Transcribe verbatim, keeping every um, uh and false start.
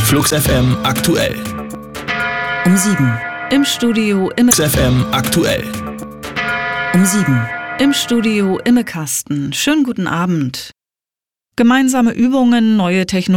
Flux F M aktuell. Um sieben. Im Studio Imme Flux F M aktuell. Um sieben. Im Studio Immekasten. Schönen guten Abend. Gemeinsame Übungen, neue Technologien.